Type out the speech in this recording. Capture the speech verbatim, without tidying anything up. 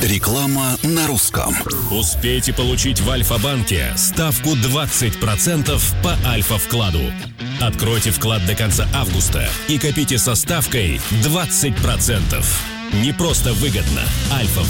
Реклама на русском. Успейте получить в Альфа-банке ставку двадцать процентов по Альфа-вкладу. Откройте вклад до конца августа и копите со ставкой двадцать процентов. Не просто выгодно. Альфа